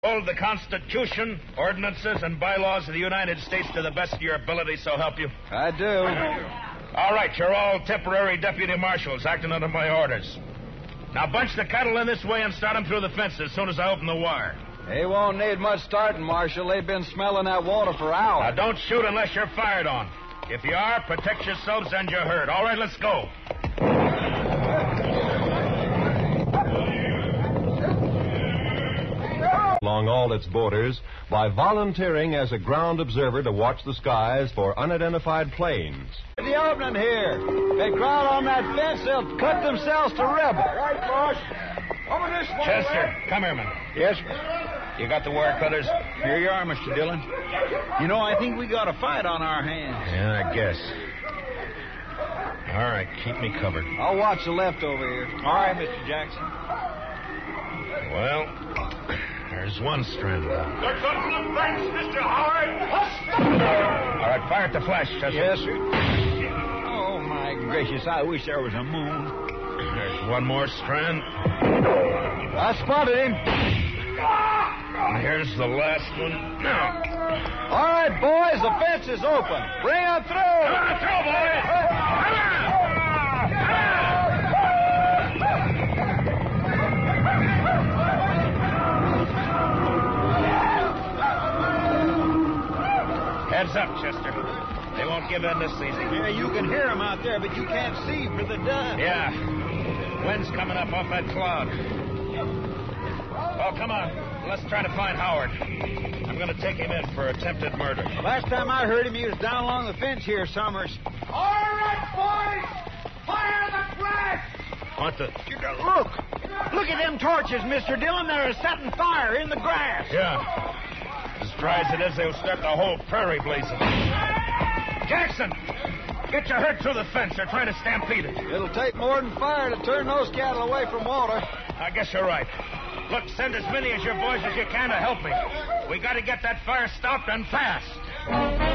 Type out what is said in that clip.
Hold the Constitution, ordinances, and bylaws of the United States to the best of your ability, so help you? I do. All right, you're all temporary deputy marshals acting under my orders. Now bunch the cattle in this way and start them through the fence as soon as I open the wire. They won't need much starting, Marshal. They've been smelling that water for hours. Now don't shoot unless you're fired on. If you are, protect yourselves and your herd. All right, let's go. Along all its borders by volunteering as a ground observer to watch the skies for unidentified planes. The opening here. They crowd on that fence, they'll cut themselves to ribbon. Right, boss. Over this way. Chester, come here, man. Yes? You got the wire cutters? Here you are, Mr. Dillon. You know, I think we got a fight on our hands. Yeah, I guess. All right, keep me covered. I'll watch the left over here. All right, Mr. Jackson. Well, there's one strand down. They're cutting the fence, Mr. Howard. All right, fire at the flash, Chester. Yes, sir. Oh, my gracious, I wish there was a moon. There's one more strand. I spotted him. And here's the last one. Now. All right, boys, the fence is open. Bring them through. Come on, through, boys. Come on. Heads up, Chester. They won't give in this easy. Yeah, you can hear them out there, but you can't see for the dust. Yeah. Wind's coming up off that cloud. Oh, come on. Let's try to find Howard. I'm going to take him in for attempted murder. Last time I heard him, he was down along the fence here, Summers. All right, boys! Fire the flash! What the? Look! Look at them torches, Mr. Dillon. They're setting fire in the grass. Yeah. As dry as it is, they'll start the whole prairie blazing. Jackson! Get your herd through the fence. They're trying to stampede it. It'll take more than fire to turn those cattle away from water. I guess you're right. Look, send as many as your boys as you can to help me. We got to get that fire stopped and fast.